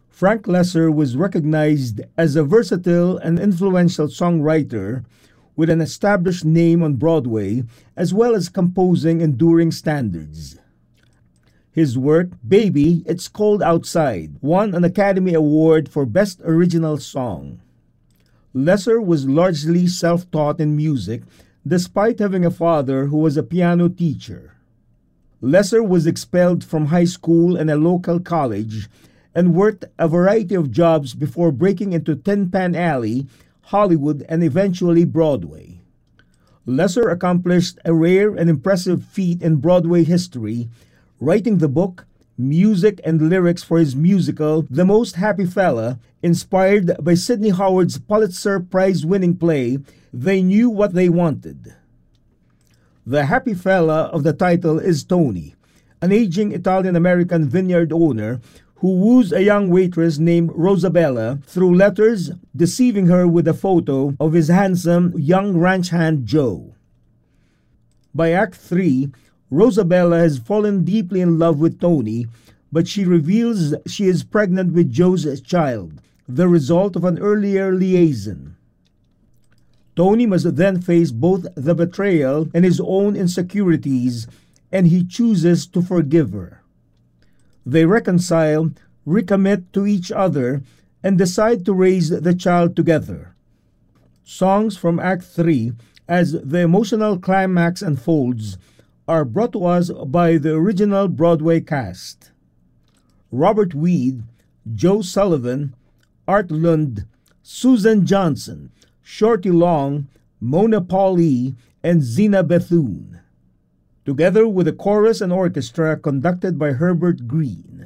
Frank Lesser was recognized as a versatile and influential songwriter with an established name on Broadway, as well as composing enduring standards. His work, Baby, It's Cold Outside, won an Academy Award for Best Original Song. Lesser was largely self-taught in music, despite having a father who was a piano teacher. Lesser was expelled from high school and a local college and worked a variety of jobs before breaking into Tin Pan Alley, Hollywood, and eventually Broadway. Lesser accomplished a rare and impressive feat in Broadway history, writing the book, music, and lyrics for his musical The Most Happy Fella, inspired by Sidney Howard's Pulitzer Prize-winning play They Knew What They Wanted. The happy fella of the title is Tony, an aging Italian-American vineyard owner who woos a young waitress named Rosabella through letters, deceiving her with a photo of his handsome young ranch hand Joe. By Act 3, Rosabella has fallen deeply in love with Tony, but she reveals she is pregnant with Joe's child, the result of an earlier liaison. Tony must then face both the betrayal and his own insecurities, and he chooses to forgive her. They reconcile, recommit to each other, and decide to raise the child together. Songs from Act 3, as the emotional climax unfolds, are brought to us by the original Broadway cast: Robert Weed, Joe Sullivan, Art Lund, Susan Johnson, Shorty Long, Mona Pauley, and Zena Bethune, together with a chorus and orchestra conducted by Herbert Green.